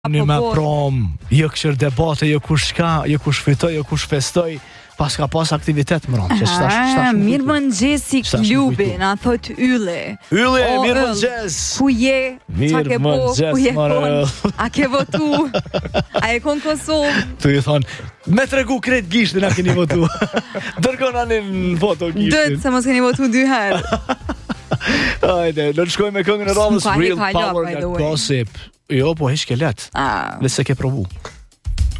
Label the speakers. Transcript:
Speaker 1: Një me prom, jo këshër debate, jo kush shka, jo kush fitoj, jo kush festoj, pas ka pas aktivitet më rëmë, që shtash
Speaker 2: mirë mëngjesi klubi, na thot Ylli.
Speaker 1: Ylli, mirë mëngjes.
Speaker 2: Ku je?
Speaker 1: Mirë mëngjes, marë.
Speaker 2: A ke votu? A e kon Kosovë?
Speaker 1: Tu i thonë, me tregu kretë gishtin a keni votu. Dërgon anin voto gishtin.
Speaker 2: Dëtë se mos keni votu 2 herë.
Speaker 1: Ajde, në të shkojmë me këngën e radhës Real Power nga Gossip. Jo, po heq ke let. Dhe se ke provu.